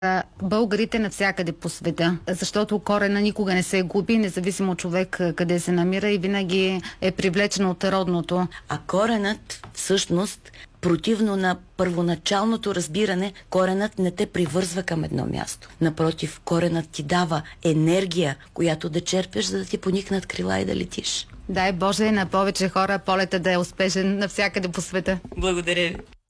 българите навсякъде по света, защото корена никога не се губи, независимо от човек къде се намира и винаги е привлечен от родното. А коренът всъщност, противно на първоначалното разбиране, коренът не те привързва към едно място. Напротив, коренът ти дава енергия, която да черпиш, за да ти поникнат крила и да летиш. Дай Боже на повече хора полета да е успешен навсякъде по света. Благодаря ви.